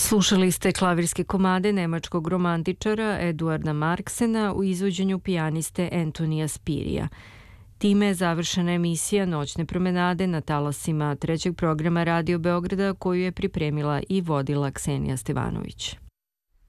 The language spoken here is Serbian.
Slušali ste klavirske komade nemačkog romantičara Eduarda Marksena u izvođenju pijaniste Antonija Spirija. Time je završena emisija Noćne promenade na talasima trećeg programa Radio Beograda koju je pripremila i vodila Ksenija Stevanović.